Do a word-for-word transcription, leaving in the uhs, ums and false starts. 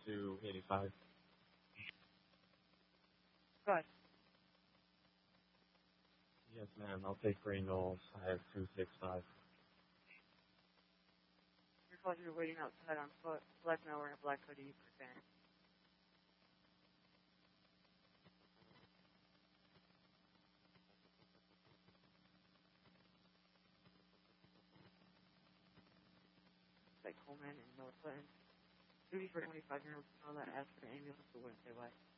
two eighty-five. Go ahead. Yes, ma'am. I'll take Green Knolls. I have two six five. Your call, you're waiting outside on foot. Black male wearing a black hoodie for fan. Like Coleman and North Clinton. Duty for twenty-five year olds. All that asked for the ambulance, but wouldn't say why.